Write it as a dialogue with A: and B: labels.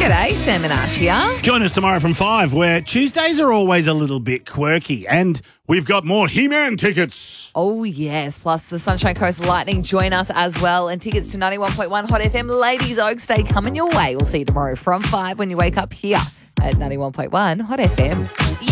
A: G'day, Sam and Ash here.
B: Join us tomorrow from 5, where Tuesdays are always a little bit quirky, and we've got more He-Man tickets.
A: Oh, yes. Plus the Sunshine Coast Lightning join us as well. And tickets to 91.1 Hot FM Ladies Oaks Day coming your way. We'll see you tomorrow from 5 when you wake up here at 91.1 Hot FM.